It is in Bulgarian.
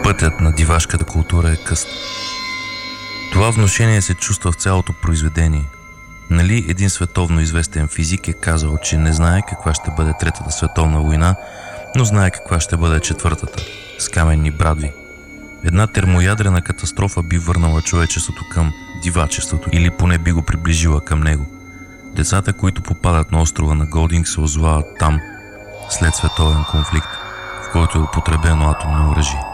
Пътят на дивашката култура е къст. Това внушение се чувства в цялото произведение. Нали един световно известен физик е казал, че не знае каква ще бъде Третата световна война, но знае каква ще бъде четвъртата, с каменни брадви. Една термоядрена катастрофа би върнала човечеството към дивачеството или поне би го приближила към него. Децата, които попадат на острова на Голдинг, се озовават там след световен конфликт, в който е употребено атомно оръжие.